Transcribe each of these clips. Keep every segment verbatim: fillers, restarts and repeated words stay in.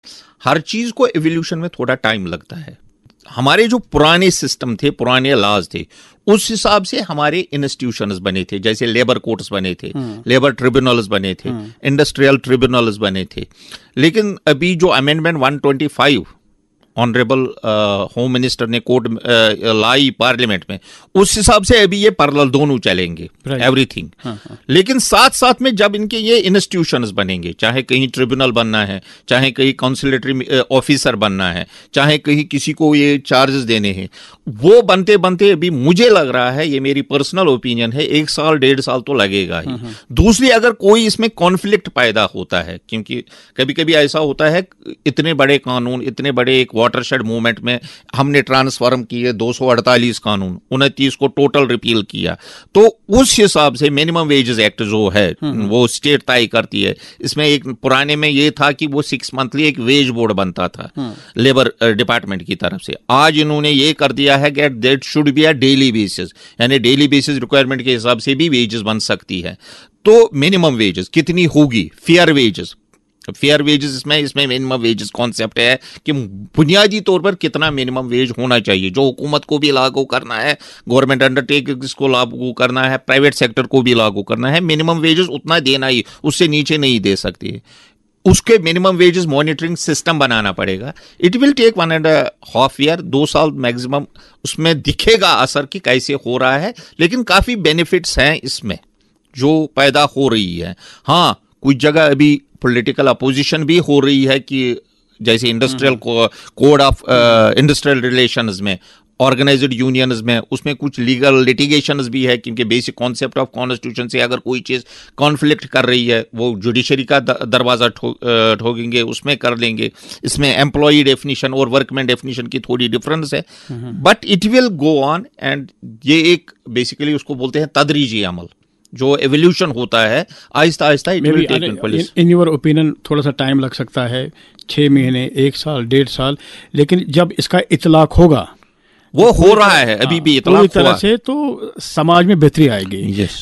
हर चीज को एवोल्यूशन में थोड़ा टाइम लगता है। हमारे जो पुराने सिस्टम थे, पुराने लॉज थे, उस हिसाब से हमारे इंस्टीट्यूशंस बने थे, जैसे लेबर कोर्ट्स बने थे, लेबर ट्रिब्यूनल्स बने थे, इंडस्ट्रियल ट्रिब्यूनल्स बने थे। लेकिन अभी जो amendment one twenty five honourable home minister ने कोर्ट लाई पार्लियामेंट में, उस हिसाब से अभी ये पैरेलल दोनों चलेंगे, एवरीथिंग। हाँ, हाँ. लेकिन साथ साथ में जब इनके ये इंस्टीट्यूशंस बनेंगे, चाहे कहीं ट्रिब्यूनल बनना है, चाहे कहीं काउंसिलेटरी ऑफिसर बनना है, चाहे कहीं किसी को ये चार्जेस देने हैं, वो बनते बनते अभी मुझे लग रहा है, ये मेरी पर्सनल ओपिनियन है, एक साल डेढ़ साल तो लगेगा ही। हाँ, दूसरी, अगर कोई इसमें कॉन्फ्लिक्ट पैदा होता है, क्योंकि कभी कभी ऐसा होता है, इतने बड़े कानून, इतने बड़े एक वाटरशेड मूवमेंट में हमने ट्रांसफॉर्म किए दो सौ अड़तालीस कानून, उनतीस को टोटल रिपील किया, तो उस हिसाब से मिनिमम वेजेस एक्ट जो है वो स्टेट तय करती है। इसमें एक पुराने में ये था कि वो सिक्स मंथली एक वेज बोर्ड बनता था लेबर डिपार्टमेंट की तरफ से। आज इन्होंने ये कर दिया है कि that should be a daily basis, यानी डेली बेसिस रिक्वायरमेंट के हिसाब से भी वेजेस बन सकती है। तो मिनिमम वेजेस कितनी होगी, फेयर वेजेस, फेयर वेजेस इसमें इसमें मिनिमम वेजेस कॉन्सेप्ट है कि बुनियादी तौर पर कितना मिनिमम वेज होना चाहिए, जो हुकूमत को भी लागू करना है, गवर्नमेंट अंडरटेकिंग्स को लागू करना है, प्राइवेट सेक्टर को भी लागू करना है। मिनिमम वेजेस उतना देना ही, उससे नीचे नहीं दे सकती है। उसके मिनिमम वेजेस मॉनिटरिंग सिस्टम बनाना पड़ेगा। It will take one and half year, दो साल मैक्सिमम, उसमें दिखेगा असर कि कैसे हो रहा है। लेकिन काफी बेनिफिट्स हैं इसमें जो पैदा हो रही है। हाँ, कुछ जगह अभी पॉलिटिकल अपोजिशन भी हो रही है कि जैसे industrial code of industrial relations में, ऑर्गेनाइज्ड यूनियंस में, उसमें कुछ लीगल लिटिगेशंस भी है, क्योंकि बेसिक कॉन्सेप्ट ऑफ कॉन्स्टिट्यूशन से अगर कोई चीज कॉन्फ्लिक्ट कर रही है, वो जुडिशरी का दरवाजा ठोकेंगे, उसमें कर लेंगे। इसमें एम्प्लॉई डेफिनेशन और वर्कमैन डेफिनेशन की थोड़ी डिफरेंस है, but it will go on. And ये एक बेसिकली उसको बोलते हैं तदरीजी अमल, जो एवोल्यूशन होता है Aahista Aahista. It will take in place. In your opinion थोड़ा सा टाइम लग सकता है, छह महीने, एक साल, डेढ़ साल, लेकिन जब इसका इतलाक होगा, वो हो रहा है अभी भी इतलाक पूरी तरह से, तो समाज में बेहतरी आएगी। yes.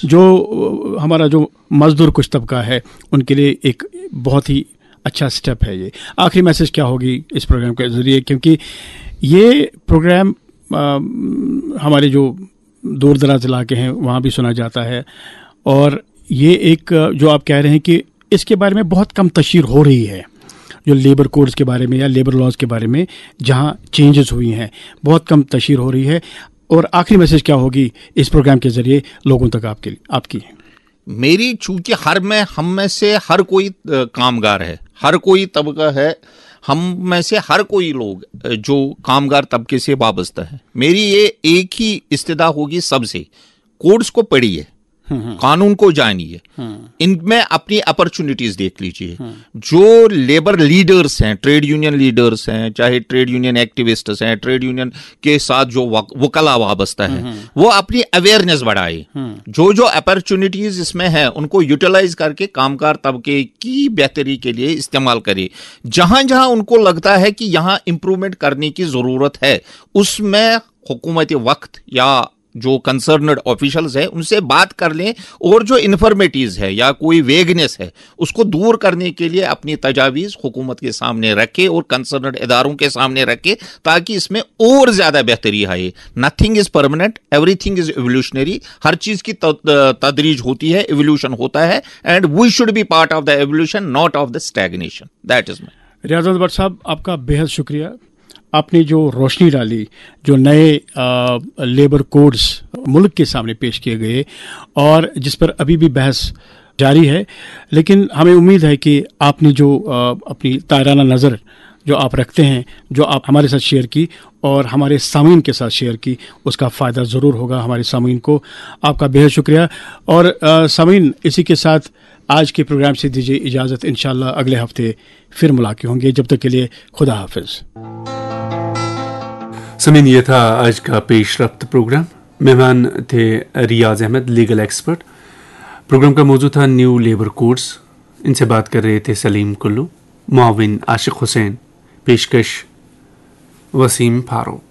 जो हमारा जो मजदूर कुछ तबका है उनके लिए एक बहुत ही अच्छा स्टेप है ये। आखिरी मैसेज क्या होगी इस प्रोग्राम के जरिए, क्योंकि ये प्रोग्राम आ, हमारे जो दूर दराज इलाके हैं वहाँ भी सुना जाता है, और ये एक जो आप कह रहे हैं कि इसके बारे में बहुत कम तशहीर हो रही है, जो लेबर कोड्स के बारे में या लेबर लॉज के बारे में जहाँ चेंजेस हुई हैं, बहुत कम तशहीर हो रही है। और आखिरी मैसेज क्या होगी इस प्रोग्राम के जरिए लोगों तक आपके आपकी? मेरी, चूंकि हर में हम में से हर कोई कामगार है, हर कोई तबका है, हम में से हर कोई लोग जो कामगार तबके से वाबस्ता है, मेरी ये एक ही इस्तिदा होगी सबसे, कोड्स को पढ़िए, कानून को जानिए, इनमें अपनी अपॉर्चुनिटीज देख लीजिए। जो लेबर लीडर्स हैं, ट्रेड यूनियन लीडर्स हैं, चाहे ट्रेड यूनियन एक्टिविस्ट्स हैं, ट्रेड यूनियन के साथ जो वकला वाबस्ता है, वो अपनी अवेयरनेस बढ़ाए। जो जो अपॉर्चुनिटीज इसमें है उनको यूटिलाइज करके कामगार तबके की बेहतरी के लिए इस्तेमाल करे। जहां जहां उनको लगता है कि यहां इंप्रूवमेंट करने की जरूरत है, उसमें हुकूमत वक्त या जो कंसर्नड ऑफिशियल्स है उनसे बात कर लें, और जो इन्फॉर्मेटिव्स है या कोई वेगनेस है उसको दूर करने के लिए अपनी तजावीज़ हुकूमत के सामने रखे और कंसर्नड इदारों के सामने रखे, ताकि इसमें और ज्यादा बेहतरी आए। Nothing is permanent, everything is evolutionary. हर चीज की तदरीज होती है, एवोल्यूशन होता है, and we should be part of the evolution, not of the stagnation. That is my. रियाज अहमद भट्ट साहब, आपका बेहद शुक्रिया। आपने जो रोशनी डाली, जो नए आ, लेबर कोड्स मुल्क के सामने पेश किए गए और जिस पर अभी भी बहस जारी है, लेकिन हमें उम्मीद है कि आपने जो आ, अपनी तायराना नज़र जो आप रखते हैं, जो आप हमारे साथ शेयर की और हमारे सामीन के साथ शेयर की, उसका फ़ायदा ज़रूर होगा हमारे सामीन को। आपका बेहद शुक्रिया। और सामीन, इसी के साथ आज के प्रोग्राम से दीजिए इजाज़त। इंशाअल्लाह अगले हफ्ते फिर मुलाकात होंगे। जब तक के लिए खुदा हाफिज़। समीन, ये था आज का पेशरफ्त प्रोग्राम। मेहमान थे रियाज अहमद, लीगल एक्सपर्ट। प्रोग्राम का मौजू था न्यू लेबर कोड्स। इनसे बात कर रहे थे सलीम कुल्लू, मुआविन आशिक हुसैन, पेशकश वसीम फारूक।